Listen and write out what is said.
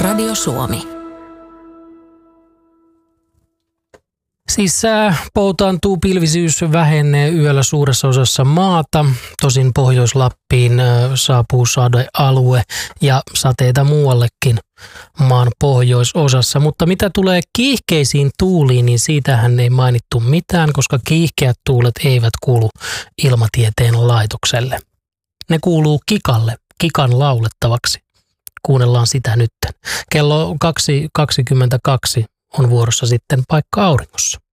Radio Suomi. Siis sää poutaantuu, pilvisyys vähenee yöllä suuressa osassa maata. Tosin Pohjois-Lappiin saapuu sadealue ja sateita muuallekin maan pohjoisosassa. Mutta mitä tulee kiihkeisiin tuuliin, niin siitähän ei mainittu mitään, koska kiihkeät tuulet eivät kuulu Ilmatieteen laitokselle. Ne kuuluu Kikalle, Kikan laulettavaksi. Kuunnellaan sitä nytten. Kello 2.22 on vuorossa sitten Paikka auringossa.